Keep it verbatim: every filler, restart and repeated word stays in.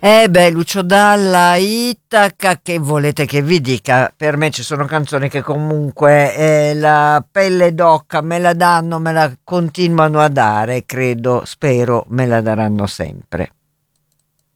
Eh beh, Lucio Dalla, Itaca, che volete che vi dica? Per me ci sono canzoni che comunque eh, la pelle d'oca me la danno, me la continuano a dare, credo, spero me la daranno sempre.